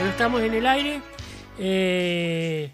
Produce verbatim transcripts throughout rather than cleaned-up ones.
Bueno, estamos en el aire. Eh,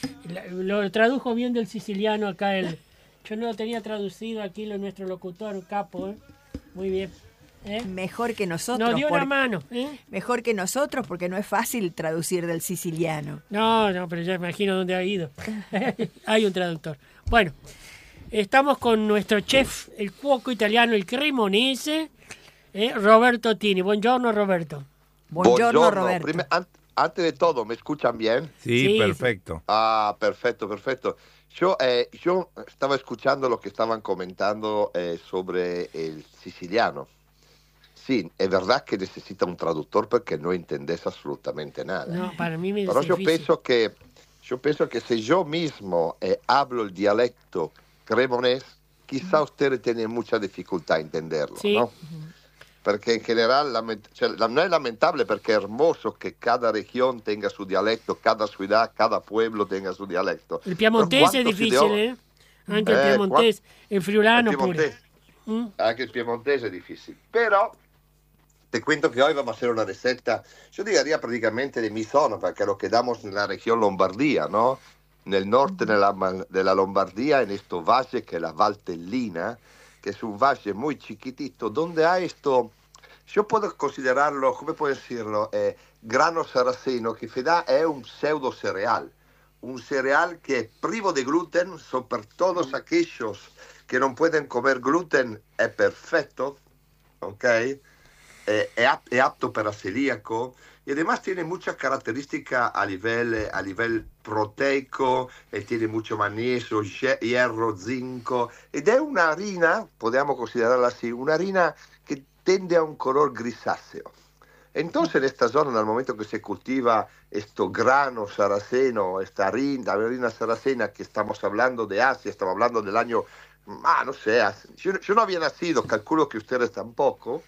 lo tradujo bien del siciliano acá. El, yo no lo tenía traducido aquí, lo, nuestro locutor, capo. ¿eh? Muy bien. ¿Eh? Mejor que nosotros. Nos dio por... una mano. ¿eh? Mejor que nosotros, porque no es fácil traducir del siciliano. No, no, pero ya imagino dónde ha ido. Hay un traductor. Bueno, estamos con nuestro chef, el cuoco italiano, el cremonese, eh, Roberto Tini. Buongiorno, Roberto. Buongiorno, Buongiorno. Roberto. Prima- an- antes de todo, ¿me escuchan bien? Sí, Sí, perfecto. Ah, perfecto, perfecto. Yo, eh, yo estaba escuchando lo que estaban comentando eh, sobre el siciliano. Sí, es verdad que necesita un traductor porque no entendés absolutamente nada. No, para mí me es Pero yo difícil. pienso que, yo pienso que si yo mismo eh, hablo el dialecto cremonés, quizá ustedes tienen mucha dificultad en entenderlo, Sí. ¿no? Porque en general lament- cioè, la- no es lamentable porque es hermoso que cada región tenga su dialecto, cada ciudad, cada pueblo tenga su dialecto. El piemontese Pero es ¿cuántos difícil, idiomas? ¿eh? Anche il Eh, piemontese, il friulano El pure. piemontese. ¿Mm? Anche il piemontese es difícil. Pero te cuento que hoy vamos a hacer una receta, yo diría prácticamente de mi zona, porque lo quedamos en la región Lombardía, ¿no? En el norte de la, de la Lombardía, en este valle que es la Valtellina, que es un valle muy chiquitito, donde hay esto, yo puedo considerarlo, ¿cómo puedo decirlo? Eh, grano sarraceno, que en realidad es un pseudo cereal, un cereal que es privo de gluten, so per todos aquellos que no pueden comer gluten, es perfecto, ¿ok? Eh, es, ap- es apto para celíaco y además tiene muchas características a nivel, eh, a nivel proteico, eh, tiene mucho magnesio, ye- hierro, zinco, ed è una harina, podemos considerarla así, una harina que tende a un color grisáceo. Entonces en esta zona, en el momento que se cultiva esto grano sarraceno, esta harina, la harina sarracena que estamos hablando de Asia, estamos hablando del año, ah, no sé, hace- yo, yo no había nacido, calculo que ustedes tampoco.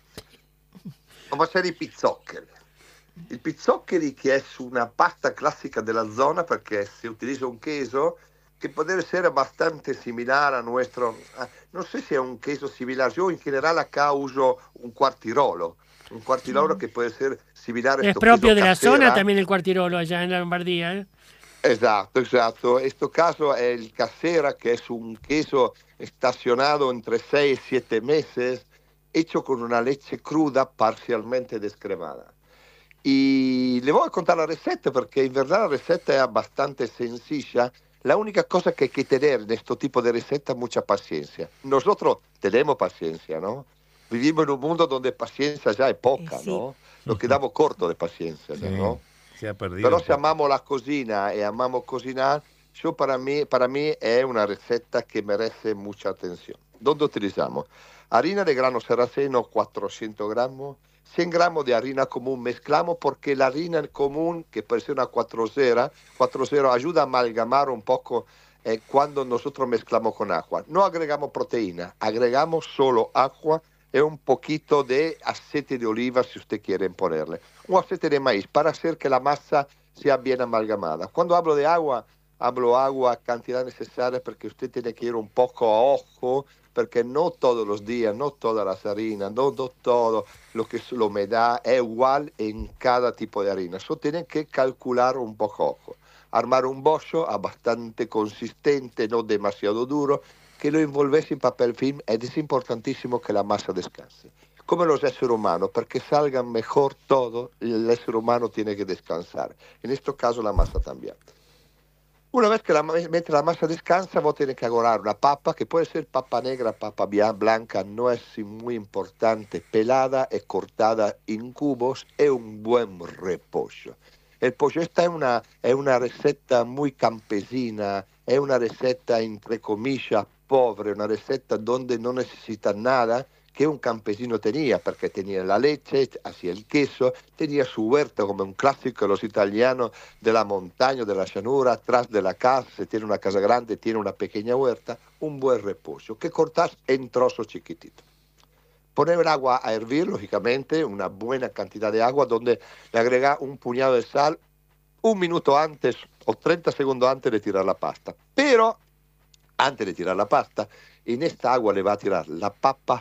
Vamos a hacer i pizzoccheri. Il pizzoccheri che è una pasta classica della zona perché si utilizza un queso che può essere abbastanza similare a nuestro, ah, non so se è un queso similare, io in generale acá uso un quartirolo, un quartirolo che può essere similare a Es sto propio queso de la casera. zona también el cuartirolo allá en la Lombardía. ¿eh? Esatto, esatto. In questo caso è il casera che è un queso estacionado entre seis y siete meses, hecho con una leche cruda parcialmente descremada. Y le voy a contar la receta porque en verdad la receta es bastante sencilla. La única cosa que hay que tener en este tipo de receta es mucha paciencia. Nosotros tenemos paciencia, ¿no? Vivimos en un mundo donde paciencia ya es poca, Eh, sí. ¿no? Nos quedamos cortos de paciencia, Sí, ¿no? se ha perdido. Pero un si poco. amamos la cocina y amamos cocinar, yo para mí, para mí es una receta que merece mucha atención. ¿Dónde utilizamos? Harina de grano sarraceno, cuatrocientos gramos, cien gramos de harina común mezclamos porque la harina común, que puede ser una cuatro cero, cuatro cero ayuda a amalgamar un poco eh, cuando nosotros mezclamos con agua. No agregamos proteína, agregamos solo agua y un poquito de aceite de oliva si usted quiere ponerle. Un aceite de maíz para hacer que la masa sea bien amalgamada. Cuando hablo de agua, hablo agua cantidad necesaria porque usted tiene que ir un poco a ojo, porque no todos los días, no todas las harinas, no, no todo lo que es la humedad es igual en cada tipo de harina. Eso tiene que calcular un poco ojo. Armar un bollo bastante consistente, no demasiado duro, que lo envolves en papel film ed es importantísimo que la masa descanse. Como los seres humanos, para que salgan mejor todo, el ser humano tiene que descansar. En este caso la masa también. Una vez que la, mentre la masa descansa, vos tenés que agarrar una papa, que puede ser papa negra, papa blanca, no es muy importante, pelada y cortada en cubos, y un buen repollo. El pollo esta es una, es una receta muy campesina, es una receta entre comillas pobre, una receta donde no necesita nada, que un campesino tenía, porque tenía la leche, hacía el queso, tenía su huerta como un clásico de los italianos de la montaña, de la llanura, atrás de la casa, se tiene una casa grande, tiene una pequeña huerta, un buen repollo, que cortás en trozos chiquititos. Poner agua a hervir, lógicamente, una buena cantidad de agua, donde le agrega un puñado de sal un minuto antes o treinta segundos antes de tirar la pasta. Pero, antes de tirar la pasta, en esta agua le va a tirar la papa,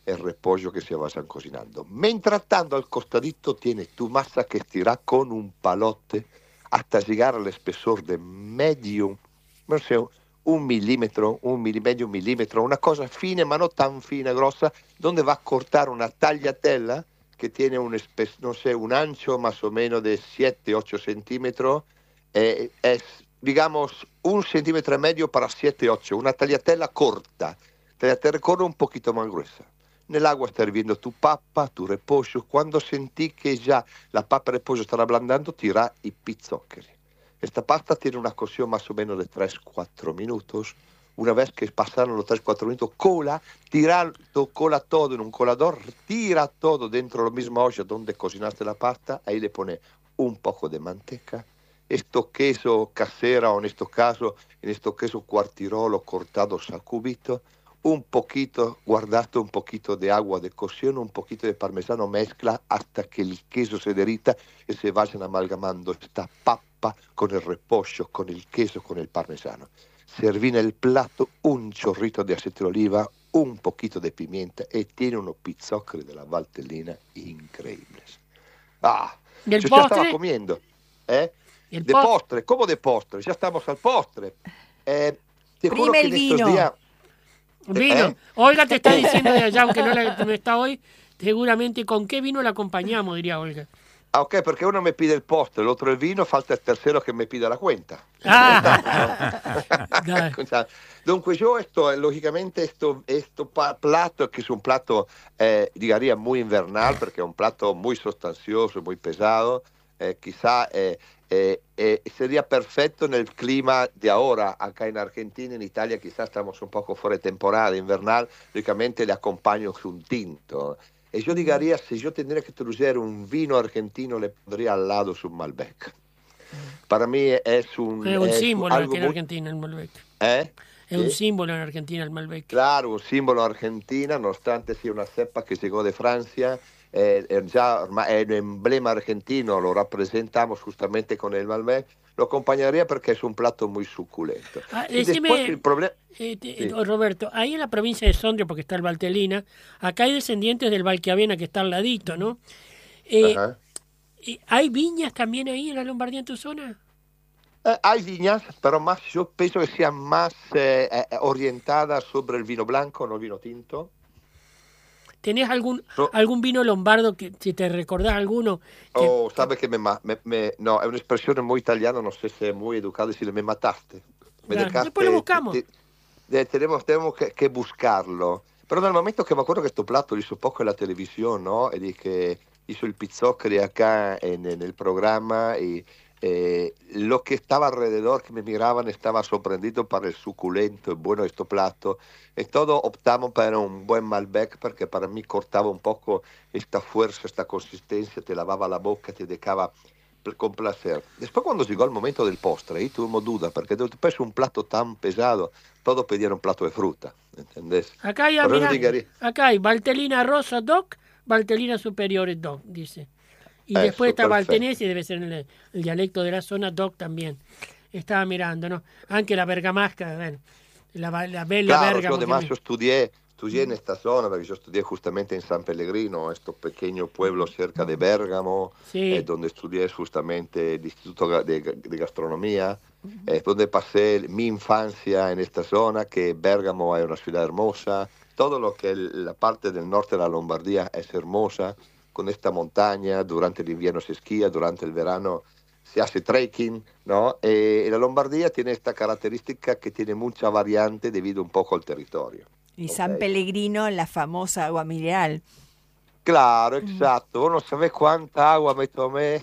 el repollo que se vayan cocinando. Mientras tanto, al costadito tienes tu masa que estirar con un palote hasta llegar al espesor de medio, no sé, un milímetro, un mil, medio milímetro, una cosa fina, ma no tan fina, grossa, donde va a cortar una tagliatella que tiene un, espes, no sé, un ancho más o menos de siete ocho centímetros, eh, es, digamos, un centímetro y medio para siete ocho, una tagliatella corta, tagliatella corta un poquito más gruesa. En el agua está hirviendo tu papa, tu repollo. Cuando sentí que ya la papa y el repollo están ablandando, tira i pizzoccheri. Esta pasta tiene una cocción más o menos de tres a cuatro minutos. Una vez que pasaron los tres a cuatro minutos, cola, tira, cola todo en un colador, tira todo dentro la misma olla donde cocinaste la pasta, ahí le pone un poco de manteca, esto queso casera o en este caso, en este queso cuartirolo cortados a cubitos, un poquito, guardate un poquito de agua de cocción, un poquito de parmesano, mezcla hasta que el queso se derrita y se vayan amalgamando esta papa con el repollo, con el queso, con el parmesano. Serví en el plato un chorrito de aceite de oliva, un poquito de pimienta y tiene unos pizzoccheri de la Valtellina increíbles. Ah, ¿Y el yo postre? ya estaba comiendo. ¿Eh? ¿Y el de postre? postre, ¿cómo de postre? Ya estamos al postre. Eh, te Prima juro que el en estos vino. días... Vino. ¿Eh? Olga te está diciendo de allá, aunque no, la, no está hoy, seguramente con qué vino la acompañamos, diría Olga. Ah, ok, perché uno mi pide il postre, l'altro il vino, falta il tercero che mi pide la cuenta. Ah, dai. Dunque yo esto, lógicamente, esto, esto pa- plato, que es un plato, eh, diría, muy invernal, porque es un plato muy sustancioso, muy pesado, eh, quizá eh, eh, eh, sería perfecto en el clima de ahora, acá en Argentina, en Italia quizás estamos un poco fuera de temporada invernal, lógicamente le acompaño con un tinto. E io diría, se yo tendría que traducir un vino argentino, le pondría al lado su Malbec. Para mí es un... Es un es símbolo algo aquí en muy- Argentina el Malbec. ¿Eh? Es un Sí. símbolo en Argentina el Malbec. Claro, un símbolo argentina, nonostante sia una cepa che llegó de Francia, eh, eh, ya ormai è un emblema argentino, lo rappresentamos justamente con el Malbec, lo acompañaría porque es un plato muy suculento. Ah, Y decime, después el problema... eh, te- Sí. Roberto, ahí en la provincia de Sondrio, porque está el Valtellina, acá hay descendientes del Valquiavena que está al ladito, ¿no? Eh, Ajá. eh, ¿Hay viñas también ahí en la Lombardía, en tu zona? Eh, hay viñas, pero más, yo pienso que sean más eh, eh, orientadas sobre el vino blanco, no el vino tinto. ¿Tenés algún No. algún vino lombardo, que si te recordás alguno? Que, Oh, sabe que me, ma- me- me- no, è un'espressione muy italiana, no sé si es muy educada decirle me mataste. Me Claro, dejaste, después lo buscamos. te- te- tenemos tenemos que, que buscarlo. Pero nel momento que me acuerdo que este plato lo hizo poco en la televisión, ¿no? Y que hizo el pizzoccheri acá en, en el programa y eh, lo que estaba alrededor, que me miraban, estaba sorprendido por el suculento y bueno este plato. Y todos optamos para un buen Malbec porque para mí cortaba un poco esta fuerza, esta consistencia, te lavaba la boca, te dejaba pl- con placer. Después cuando llegó el momento del postre, ahí tuvimos duda, porque después de un plato tan pesado, todos pedían un plato de fruta, ¿entendés? acá hay, Pero yo mirá, diría- acá hay Valtellina Rosa Doc, Valtellina Superiore Doc, dice. Y Eso, después está perfecto. Valtenesi, debe ser el, el dialecto de la zona Doc también. Estaba mirando, ¿no? Anche la bergamasca, bueno, la, va- la bella Claro, Bergamo. yo que además me- yo estudié, estudié en esta zona, porque yo estudié justamente en San Pellegrino, este pequeño pueblo cerca de Bérgamo, Sí. eh, donde estudié justamente el Instituto Ga- de, de Gastronomía, eh, donde pasé mi infancia en esta zona, que Bérgamo es una ciudad hermosa, todo lo que el- la parte del norte de la Lombardía es hermosa, con esta montaña, durante el invierno se esquía, durante el verano se hace trekking, ¿no? Eh, y la Lombardía tiene esta característica que tiene mucha variante debido un poco al territorio. Y San Ok. Pellegrino, la famosa agua mineral. Claro, exacto. Vos no sabés cuánta agua me tomé.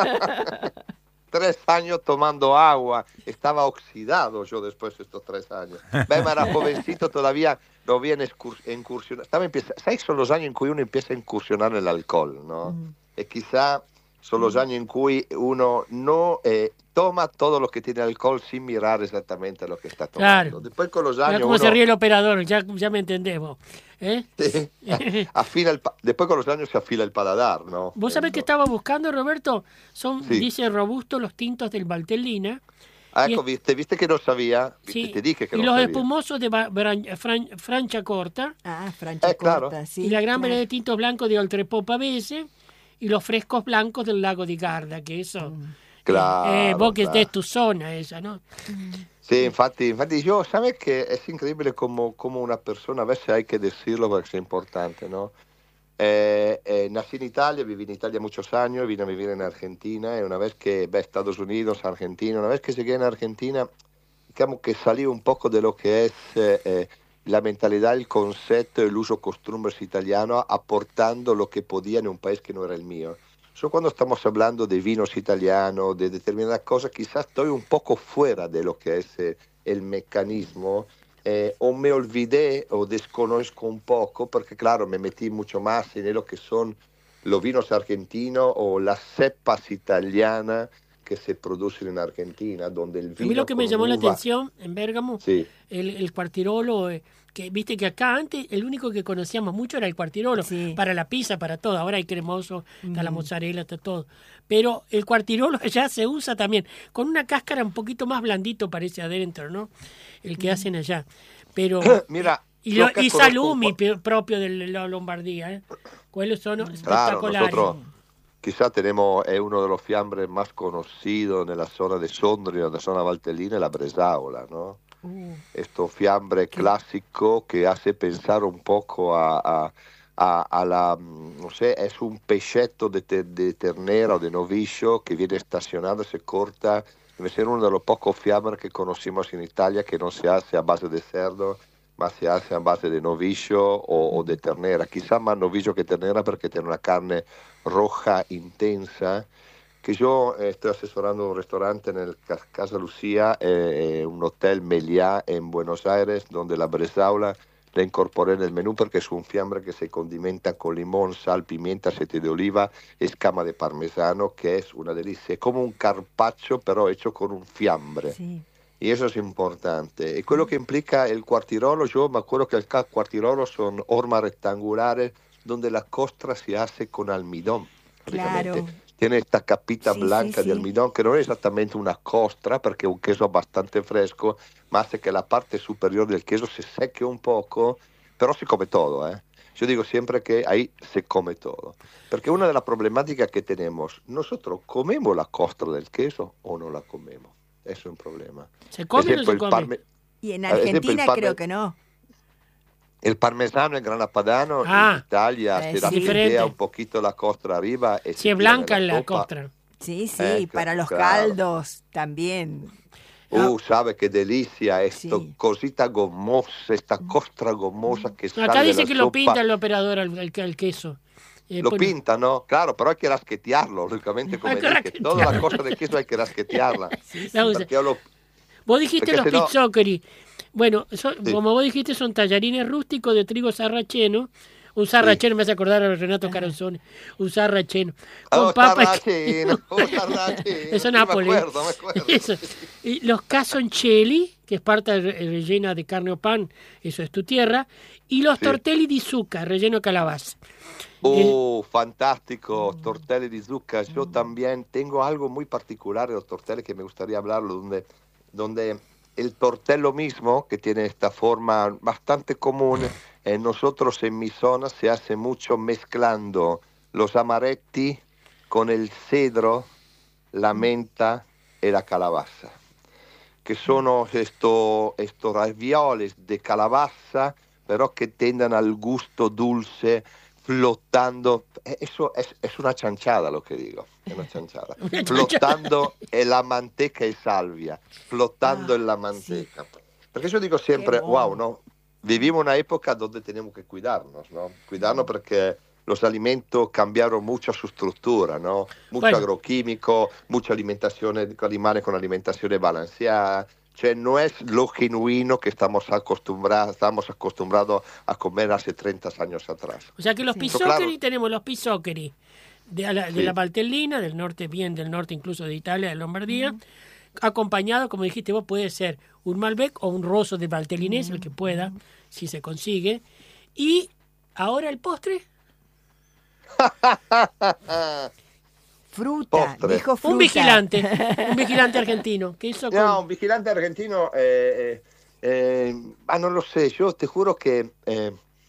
Tres años tomando agua. Estaba oxidado yo después de estos tres años. Beh, ma era jovencito, todavía no había incursionado. Estaba empieza... ¿Sabes? Son los años en que uno empieza a incursionar en el alcohol, ¿no? Mm. Y quizá son los años en que uno no eh, toma todo lo que tiene alcohol sin mirar exactamente lo que está tomando. Claro. Después con los Mirá años cómo uno... se ríe el operador, ya, ya me entendés vos. ¿Eh? Sí. Afina el pa- Después con los años se afila el paladar, ¿no? Vos sabés que Eso. estaba buscando, Roberto, son, Sí. dice robustos los tintos del Valtellina, Ah, Y ecco, es- viste, viste che non sabia? Viste, sí, te dije que y no los sabía. espumosos de Ba- Bran- Fran- Francia Corta, Ah, Francia Eh, claro. corta, sí. y la gran claro. variedad de tintos blancos de Oltrepò Pavese, y los frescos blancos del lago di Garda, que eso, Mm. eh, Claro, eh, vos que claro. es tu zona esa, ¿no? Sí, infatti, infatti yo, sabes que es increíble como, como una persona, a veces hay que decirlo porque es importante, ¿no? Eh, eh, nací en Italia, viví en Italia muchos años, vine a vivir en Argentina y una vez que, ve Estados Unidos, Argentina, una vez que llegué en Argentina, digamos que salí un poco de lo que es eh, eh, la mentalidad, el concepto, el uso costumbres italiano, aportando lo que podía en un país que no era el mío. Yo cuando estamos hablando de vinos italianos, de determinadas cosas, quizás estoy un poco fuera de lo que es eh, el mecanismo, eh, o me olvidé o desconozco un poco, porque claro, me metí mucho más en lo que son los vinos argentinos o las cepas italianas que se producen en Argentina, donde el A mí vino lo que me con llamó la uva, atención en Bérgamo, sí, el, el cuartirolo, eh, que viste que acá antes el único que conocíamos mucho era el cuartirolo, Sí. para la pizza, para todo. Ahora hay cremoso, está la mozzarella, está todo. Pero el cuartirolo ya se usa también, con una cáscara un poquito más blandito parece adentro, ¿no? El que hacen allá. Pero mira, y, yo lo, acá y conozco un salumi po- pe- propio de la Lombardía, ¿eh? Cuáles son claro, espectaculares. nosotros quizá tenemos, es uno de los fiambres más conocidos en la zona de Sondrio, en la zona valtellina, la bresaola, ¿no? Uh, Esto fiambre clásico que hace pensar un poco a, a, a- a la, mm, no sé, es un pechetto de, te- de ternera o de novillo que viene estacionado, se corta, debe ser uno de los pocos fiambres que conocimos en Italia que no se hace a base de cerdo, ma se hace a base de novillo o, o de ternera, quizá más novillo que ternera porque tiene una carne roja intensa que yo eh, estoy asesorando un restaurante en el Ca- Casa Lucía, eh, eh, un hotel Meliá en Buenos Aires, donde la bresaola la incorporé en el menú porque es un fiambre que se condimenta con limón, sal, pimienta, aceite de oliva, escama de parmesano, que es una delicia. Es como un carpaccio, pero hecho con un fiambre. sí. Y eso es importante. Y quello que implica el cuartirolo, yo me acuerdo que el ca- cuartirolo son hormas rectangulares donde la costra se hace con almidón, praticamente. Claro. Tiene esta capita Sí, blanca sí, di sí. almidón che non è esattamente una costra perché è un queso abbastanza fresco, ma hace che la parte superiore del queso se secche un poco, però si come todo, ¿eh? Yo digo siempre que ahí se come todo. Porque una de las problemáticas que tenemos, nosotros comemos la costra del queso o no la comemos. Eso es un problema. ¿Se come o no Esempio, se il come? parme- Y en Ad esempio, il Argentina parme- creo que no. El parmesano, el grana padano, Ah, en Italia eh, se sí. rastrillea Diferente. un poquito la costra arriba y Si se es tira blanca nella la sopa. costra. Sí, sí, Eh, para los claro. caldos también. Uh, sabe qué delicia esto, Sí. cosita gomosa, esta costra gomosa que sale Acá de dice la que lo sopa. pinta el operador al, al- al queso. Eh, Lo pone- pinta, ¿no? Claro, pero hay que rasquetearlo, lógicamente, como Hay que dije. rasquetearlo. Toda la cosa de queso hay que rasquetearla. La usa. Porque yo lo- Vos dijiste Porque los si no- pizzoccheri. Bueno, son- Sí. como vos dijiste, son tallarines rústicos de trigo sarraceno. Un sarraceno me hace acordar a Renato Caronzone. Un sarraceno. Con Oh, papa y- sarraceno, oh, sarraceno. Eso Sí, Nápoles. Me acuerdo, me acuerdo. Eso. Y los casoncelli, que es parte re- rellena de carne o pan, eso es tu tierra. Y los Sí. tortelli di zucca, relleno de calabaza. Oh, fantástico, tortelli di zucca. Yo también tengo algo muy particular de los tortelli que me gustaría hablarlo, donde, donde el tortello mismo, que tiene esta forma bastante común, en nosotros en mi zona se hace mucho mezclando los amaretti con el cedro, la menta e la calabaza, che sono estos esto ravioles de calabaza, pero que tengan al gusto dulce, flotando. Eso es, es una chanchada lo que digo, es una chanchada. Una chanchada. Flotando en la manteca y salvia, flotando Ah, en la manteca. Porque yo digo siempre, Qué bueno. wow, ¿no? Vivimos una época donde tenemos que cuidarnos, ¿no? Cuidarnos porque los alimentos cambiaron mucho su estructura, ¿no? Mucho Bueno. agroquímico, mucha alimentación animales con alimentación balanceada. Cioè, no es lo genuino que estamos acostumbrados, estamos acostumbrados a comer hace treinta años atrás. O sea que los Sí. pizzoccheri, Claro. tenemos los pizzoccheri de la, de Sí. la Valtellina, del norte, bien del norte incluso de Italia, de Lombardía, acompañado, como dijiste vos, puede ser un Malbec o un rosso de Valtellinese, el que pueda, si se consigue. Y ahora el postre, Fruta, Postre. dijo fruta. Un vigilante, un vigilante argentino. ¿Qué hizo con... No, un vigilante argentino, eh, eh, eh, ah, non lo sé, yo te juro que eh,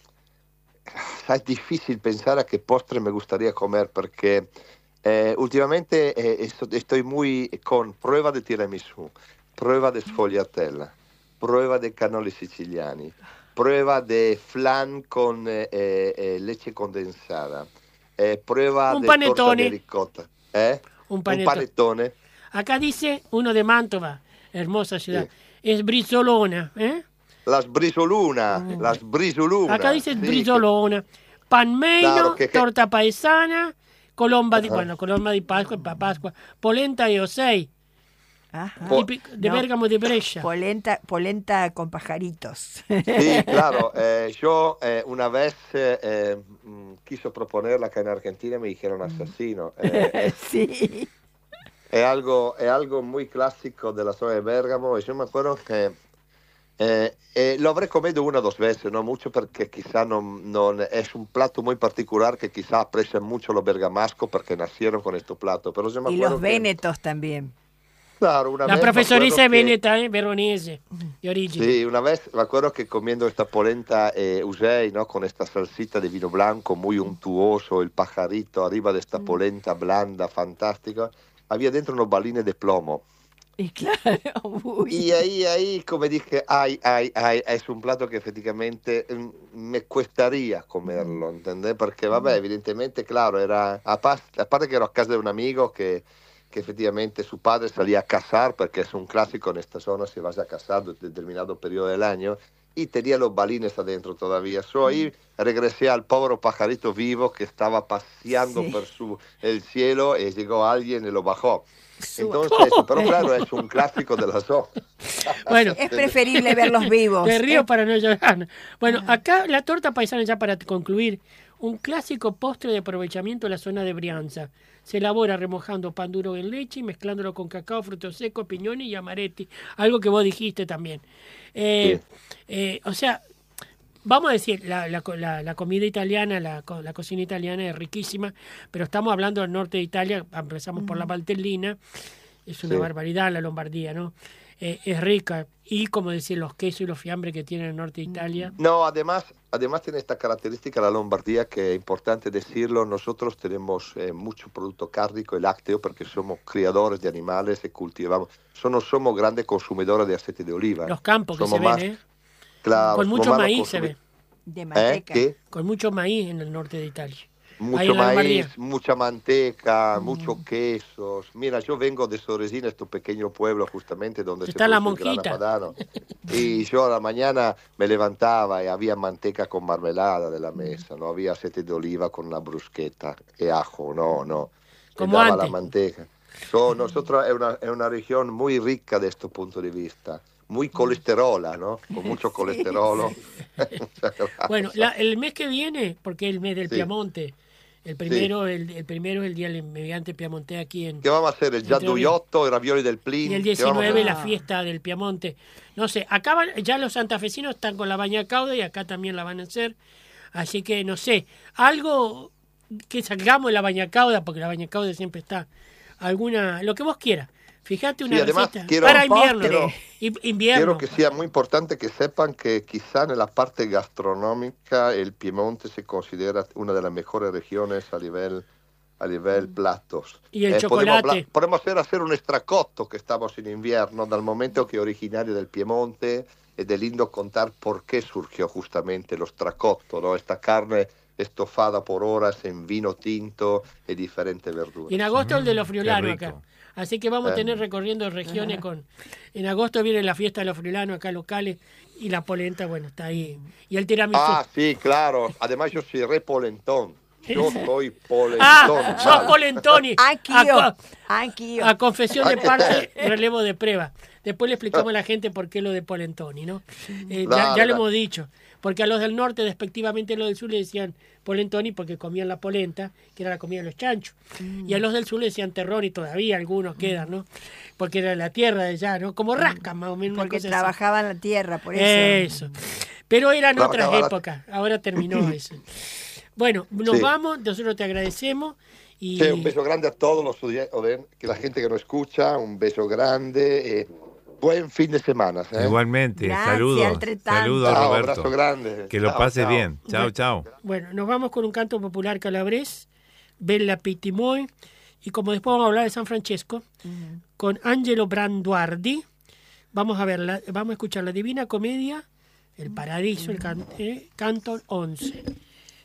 es difícil pensar a qué postre me gustaría comer porque eh, últimamente eh, esto- estoy muy con prueba de tiramisù, prueba de sfogliatella, prueba de cannoli siciliani, prueba de flan con eh, eh, eh, leche condensada, eh, prueba Un de torta panettone. de ricotta, ¿eh? Un Un panettone. panettone. Acá dice uno de Mantova, hermosa ciudad. Sí. Es brisolona, ¿eh? Las brisoluna, las brisoluna. Acá dice sí, brisolona. Panmeino, Claro, que- que- torta paesana, colomba di, Ajá. bueno, colomba di Pascua, pa Pascua, polenta e osei, Ajá. Po- típico de No. Bérgamo de Brescia. Polenta, polenta con pajaritos. Sí, claro. eh, yo eh, una vez eh, eh, mm, quiso proponerla acá en Argentina y me dijeron asesino. Eh, es, Sí. es algo, es algo muy clásico de la zona de Bérgamo y yo me acuerdo que eh, eh, lo habré comido una o dos veces, no mucho porque quizá no, no- es un plato muy particular que quizá aprecian mucho los bergamascos porque nacieron con este plato. Pero yo me Y acuerdo los que- venetos también. Claro, una La vez me professoressa è acuerdo que- veneta, eh, veronese, di origine. Sí, una vez me acuerdo que comiendo esta polenta eh, usei, ¿no? Con esta salsita de vino blanco muy untuoso, el pajarito arriba de esta polenta blanda, fantástica, había dentro unos balines de plomo. Y claro, uy. Y ahí, ahí, como dije, ay, ay, ay, es un plato que efectivamente mm, me cuestaría comerlo, ¿entendés? Porque, vabbè, evidentemente, claro, era, a pa- aparte que ero a casa de un amigo que, que efectivamente su padre salía a cazar, porque es un clásico en esta zona, si vas a cazar en determinado periodo del año, y tenía los balines adentro todavía. Yo ahí regresé al pobre pajarito vivo que estaba paseando Sí. por su, el cielo y llegó alguien y lo bajó. Su- Entonces, pero claro, es un clásico de la zona. Bueno, Es preferible verlos vivos. me río ¿eh? para no llorar. Bueno, acá la torta paisana, ya para concluir, un clásico postre de aprovechamiento de la zona de Brianza. Se elabora remojando pan duro en leche y mezclándolo con cacao, frutos secos, piñones y amaretti. Algo que vos dijiste también. Eh, eh, o sea, vamos a decir, la, la, co- la- la comida italiana, la, co- la cocina italiana es riquísima, pero estamos hablando del norte de Italia, empezamos por la Valtellina, es una Sí. barbaridad la Lombardía, ¿no? Eh, es rica, y como decir, los quesos y los fiambres que tiene el norte de Italia. No, además, además tiene esta característica la Lombardía que es importante decirlo, nosotros tenemos eh, mucho producto cárnico y lácteo porque somos criadores de animales y cultivamos, so- no somos grandes consumidores de aceite de oliva. Los campos que Somos se ven, más- ¿eh? Claro, Con somos mucho más los maíz se consumi- ve, De ¿Eh? manteca. ¿Qué? con mucho maíz en el norte de Italia. Ahí Mucho en la maíz, Lombardía. mucha manteca, muchos quesos. Mira, yo vengo de Soresina, este pequeño pueblo justamente donde Está se la produce el monjita. grana padano. Y yo a la mañana me levantaba y había manteca con marmelada de la mesa, no había aceite de oliva con una bruschetta y ajo, no, no. Me Como daba antes. la manteca. So, nosotros es una, es una región muy rica de este punto de vista, muy colesterola, ¿no? Con mucho Sí, colesterolo. Bueno, la- el mes que viene, porque es el mes del Sí. Piamonte, el primero, el, el primero es el día del inmigrante piamonte aquí en... ¿Qué vamos a hacer? ¿El Entre gianduiotto, i ravioli del Plin? Y el ¿Qué vamos a diecinueve hacer? la fiesta del Piamonte. No sé, acá van- ya los santafesinos están con la baña cauda y acá también la van a hacer. Así que no sé, algo que sacamos de la baña cauda, porque la baña cauda siempre está. Alguna, lo que vos quieras. Fíjate una Sí, además, receta quiero- para invierno. Postre. I- invierno. Quiero que sea muy importante que sepan que quizá en la parte gastronómica el Piemonte se considera una de las mejores regiones a nivel a nivel platos. Y el Podemos, chocolate. hablar- podemos hacer, hacer un stracotto que estamos en invierno, dal momento que es originario del Piemonte, ed è lindo contar por qué surgió justamente lo stracotto, ¿no? Esta carne estofada por horas en vino tinto y diferentes verduras. Y en agosto el de los qué friulanos rico. acá. Así que vamos a Eh. tener recorriendo regiones con... En agosto viene la fiesta de los friulanos acá locales y la polenta, bueno, está ahí. Y el tiramisú. Ah, sí, claro. Además yo soy re polentón. Yo soy polentón. Ah, sos vale. polentoni. Anch'io, A, co- anch'io. a confesión de parte, relevo de prueba. Después le explicamos a la gente por qué lo de polentoni, ¿no? Eh, ya, Dale, ya lo dale. hemos dicho. Porque a los del norte, despectivamente a los del sur, le decían polentoni porque comían la polenta, que era la comida de los chanchos. Y a los del sur le decían terroni, todavía algunos quedan, ¿no? Porque era la tierra de allá, ¿no? Como rasca, más o menos. una Porque cosa así. trabajaban la tierra, por eso. Eso. Pero eran otras Trabajaba la- épocas, ahora terminó eso. Bueno, nos Sí. vamos, nosotros te agradecemos Y... Sí, un beso grande a todos los oyentes, que la gente que nos escucha, un beso grande. Eh, buen fin de semana. ¿eh? Igualmente, saludos. Saludos, Chao, Roberto. abrazo grande. Que lo Chao, pase chao. bien. Chao, chao. Bueno, nos vamos con un canto popular calabrés, Bella Pitimoy, y como después vamos a hablar de San Francesco, uh-huh. con Angelo Branduardi, vamos a ver, la, vamos a escuchar la Divina Comedia, El Paradiso, el can, eh, canto once.